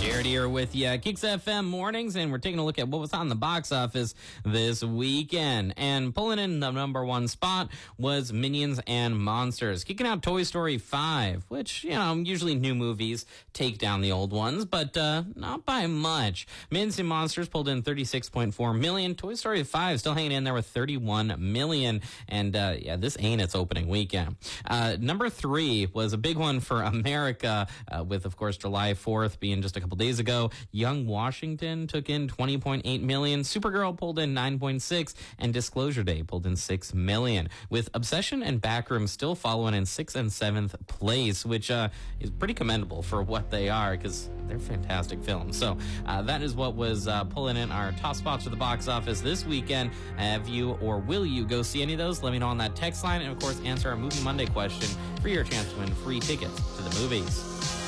Jared here with you, Kicks FM Mornings, and we're taking a look at what was on the box office this weekend. And pulling in the number one spot was Minions and Monsters, kicking out Toy Story 5, which, usually new movies take down the old ones, but not by much. Minions and Monsters pulled in $36.4 million. Toy Story 5 still hanging in there with $31 million. And this ain't its opening weekend. Number 3 was a big one for America, with, of course, July 4th being just a couple days ago. Young Washington took in $20.8 million. Supergirl pulled in $9.6, and Disclosure Day pulled in $6 million. With Obsession and Backroom still following in 6th and 7th place, which is pretty commendable for what they are, because they're fantastic films. So that is what was pulling in our top spots for the box office this weekend. Have you or will you go see any of those? Let me know on that text line, and of course answer our Movie Monday question for your chance to win free tickets to the movies.